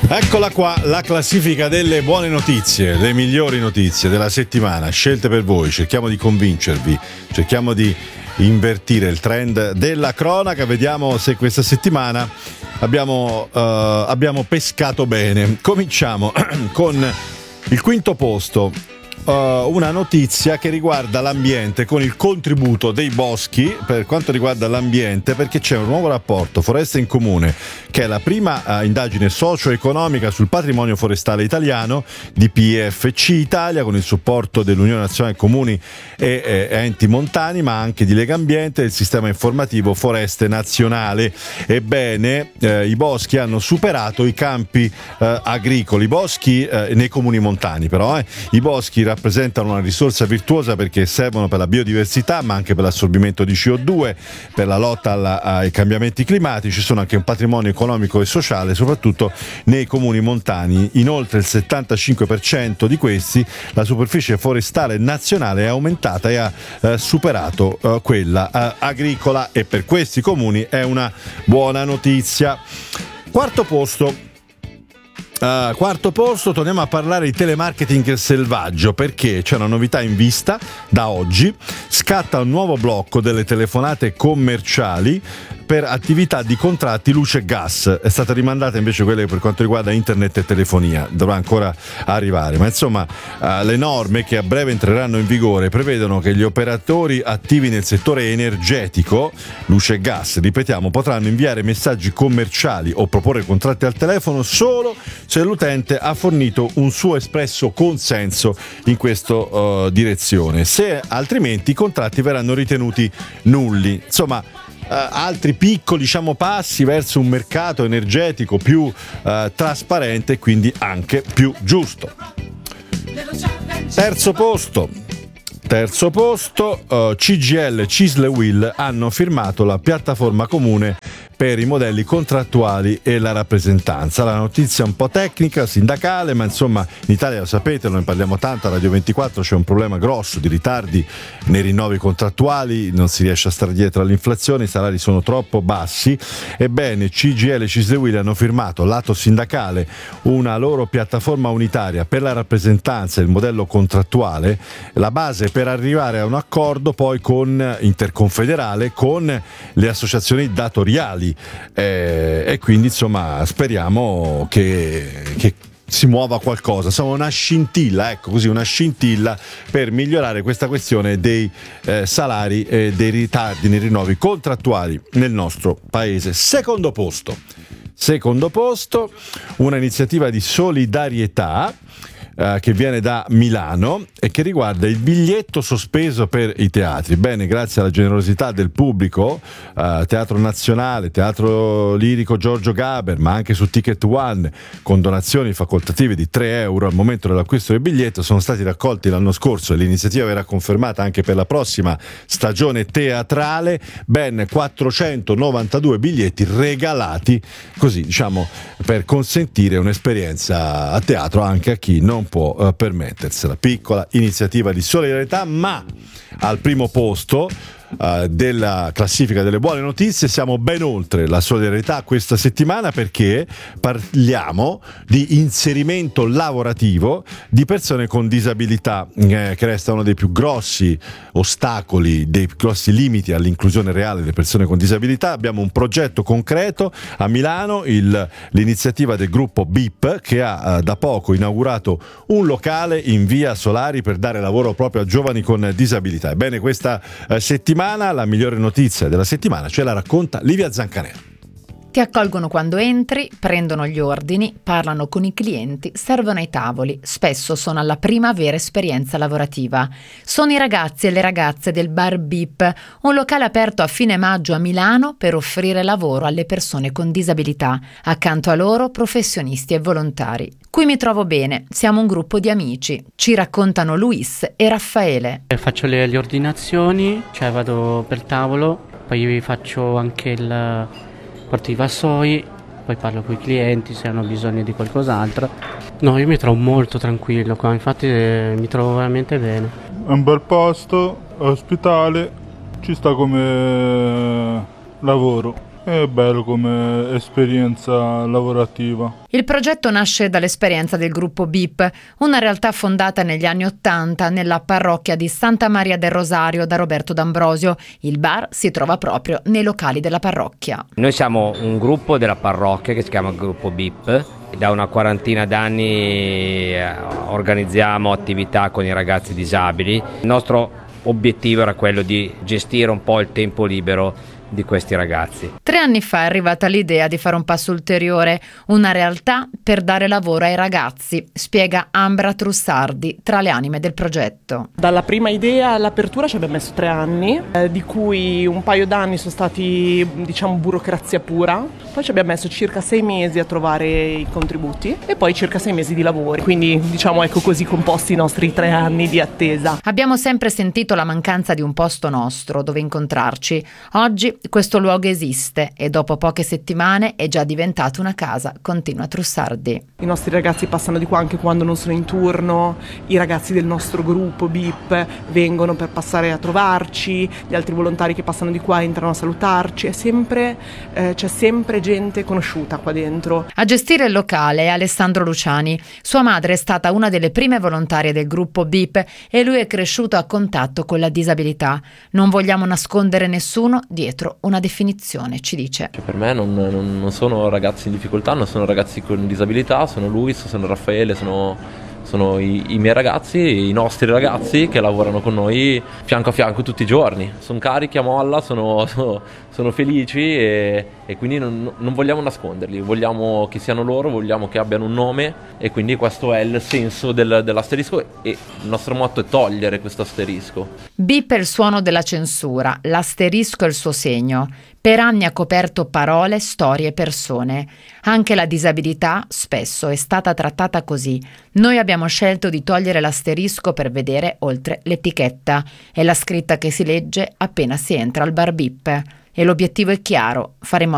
Eccola qua, la classifica delle buone notizie, le migliori notizie della settimana, scelte per voi. Cerchiamo di convincervi, cerchiamo di invertire il trend della cronaca. Vediamo se questa settimana abbiamo pescato bene. Cominciamo con il quinto posto. Una notizia che riguarda l'ambiente, con il contributo dei boschi per quanto riguarda l'ambiente, perché c'è un nuovo rapporto Foreste in Comune, che è la prima indagine socio-economica sul patrimonio forestale italiano di PFC Italia, con il supporto dell'Unione Nazionale Comuni e Enti Montani, ma anche di Legambiente e del sistema informativo Foreste Nazionale. Ebbene, i boschi hanno superato i campi agricoli, i boschi nei comuni montani, però i boschi rappresentano una risorsa virtuosa perché servono per la biodiversità, ma anche per l'assorbimento di CO2, per la lotta ai cambiamenti climatici. Sono anche un patrimonio economico e sociale, soprattutto nei comuni montani. Inoltre il 75% di questi, la superficie forestale nazionale è aumentata e ha superato quella agricola, e per questi comuni è una buona notizia. Quarto posto, torniamo a parlare di telemarketing selvaggio, perché c'è una novità in vista. Da oggi scatta un nuovo blocco delle telefonate commerciali per attività di contratti luce e gas. È stata rimandata invece quelle per quanto riguarda internet e telefonia, dovrà ancora arrivare, ma insomma le norme che a breve entreranno in vigore prevedono che gli operatori attivi nel settore energetico, luce e gas, ripetiamo, potranno inviare messaggi commerciali o proporre contratti al telefono solo se l'utente ha fornito un suo espresso consenso in questa direzione. Se altrimenti i contratti verranno ritenuti nulli. Insomma, altri piccoli passi verso un mercato energetico più trasparente e quindi anche più giusto. Terzo posto, CGIL, CISL e UIL hanno firmato la piattaforma comune per i modelli contrattuali e la rappresentanza. La notizia è un po' tecnica, sindacale, ma insomma in Italia, lo sapete, noi parliamo tanto, a Radio 24 c'è un problema grosso di ritardi nei rinnovi contrattuali, non si riesce a stare dietro all'inflazione, i salari sono troppo bassi. Ebbene, CGIL, CISL e UIL hanno firmato, lato sindacale, una loro piattaforma unitaria per la rappresentanza e il modello contrattuale, la base per arrivare a un accordo poi con Interconfederale, con le associazioni datoriali, e quindi insomma speriamo che si muova qualcosa, insomma una scintilla, ecco così, una scintilla per migliorare questa questione dei salari e dei ritardi nei rinnovi contrattuali nel nostro paese. Secondo posto, una iniziativa di solidarietà che viene da Milano e che riguarda il biglietto sospeso per i teatri. Bene, grazie alla generosità del pubblico, Teatro Nazionale, Teatro Lirico Giorgio Gaber, ma anche su Ticket One, con donazioni facoltative di 3 euro al momento dell'acquisto del biglietto, sono stati raccolti l'anno scorso e l'iniziativa verrà confermata anche per la prossima stagione teatrale. Ben 492 biglietti regalati, così diciamo, per consentire un'esperienza a teatro anche a chi non può permettersela. Piccola iniziativa di solidarietà, ma al primo posto della classifica delle buone notizie siamo ben oltre la solidarietà questa settimana, perché parliamo di inserimento lavorativo di persone con disabilità, che resta uno dei più grossi ostacoli, dei più grossi limiti all'inclusione reale delle persone con disabilità. Abbiamo un progetto concreto a Milano, l'iniziativa del gruppo BIP, che ha da poco inaugurato un locale in via Solari per dare lavoro proprio a giovani con disabilità. Ebbene, questa settimana la migliore notizia della settimana ce la racconta Livia Zancanera. Ti accolgono quando entri, prendono gli ordini, parlano con i clienti, servono ai tavoli. Spesso sono alla prima vera esperienza lavorativa. Sono i ragazzi e le ragazze del Bar Bip, un locale aperto a fine maggio a Milano per offrire lavoro alle persone con disabilità. Accanto a loro professionisti e volontari. Qui mi trovo bene, siamo un gruppo di amici. Ci raccontano Luis e Raffaele. Faccio le ordinazioni, cioè vado per tavolo, poi faccio anche porto i vassoi, poi parlo con i clienti se hanno bisogno di qualcos'altro. No, io mi trovo molto tranquillo qua, infatti mi trovo veramente bene. È un bel posto, è ospitale, ci sta come lavoro. È bello come esperienza lavorativa. Il progetto nasce dall'esperienza del gruppo BIP, una realtà fondata negli anni '80 nella parrocchia di Santa Maria del Rosario da Roberto D'Ambrosio. Il bar si trova proprio nei locali della parrocchia. Noi siamo un gruppo della parrocchia che si chiama Gruppo BIP. Da una quarantina d'anni organizziamo attività con i ragazzi disabili. Il nostro obiettivo era quello di gestire un po' il tempo libero di questi ragazzi. 3 anni fa è arrivata l'idea di fare un passo ulteriore, una realtà per dare lavoro ai ragazzi, spiega Ambra Trussardi, tra le anime del progetto. Dalla prima idea all'apertura ci abbiamo messo 3 anni, di cui un paio d'anni sono stati, burocrazia pura, poi ci abbiamo messo circa 6 mesi a trovare i contributi e poi circa 6 mesi di lavoro, quindi ecco così composti i nostri 3 anni di attesa. Abbiamo sempre sentito la mancanza di un posto nostro dove incontrarci. Oggi questo luogo esiste e dopo poche settimane è già diventato una casa, continua Trussardi. I nostri ragazzi passano di qua anche quando non sono in turno, i ragazzi del nostro gruppo BIP vengono per passare a trovarci, gli altri volontari che passano di qua entrano a salutarci, c'è sempre gente conosciuta qua dentro. A gestire il locale è Alessandro Luciani. Sua madre è stata una delle prime volontarie del gruppo BIP e lui è cresciuto a contatto con la disabilità. Non vogliamo nascondere nessuno dietro una definizione, ci dice. Per me non sono ragazzi in difficoltà, non sono ragazzi con disabilità, sono Luis, sono Raffaele, sono i miei ragazzi, i nostri ragazzi che lavorano con noi fianco a fianco tutti i giorni. Sono carichi a molla, sono felici e quindi non vogliamo nasconderli, vogliamo che siano loro, vogliamo che abbiano un nome e quindi questo è il senso dell'asterisco e il nostro motto è togliere questo asterisco. BIP è il suono della censura, l'asterisco è il suo segno. Per anni ha coperto parole, storie e persone. Anche la disabilità spesso è stata trattata così. Noi abbiamo scelto di togliere l'asterisco per vedere oltre l'etichetta. È la scritta che si legge appena si entra al bar BIP. E l'obiettivo è chiaro, fare in modo